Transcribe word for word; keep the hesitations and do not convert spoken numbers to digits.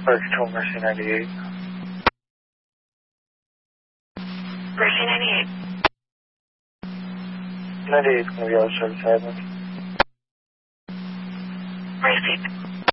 Fire Control, Mercy ninety-eight. Mercy ninety-eight. ninety-eight is going to be out of service, Admin. Mercy.